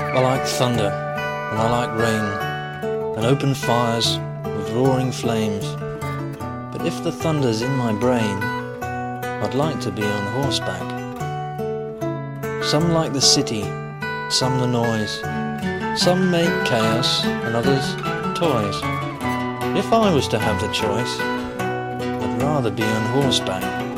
I like thunder, and I like rain, and open fires with roaring flames. But if the thunder's in my brain, I'd like to be on horseback. Some like the city, some the noise. Some make chaos, and others toys. If I was to have the choice, I'd rather be on horseback.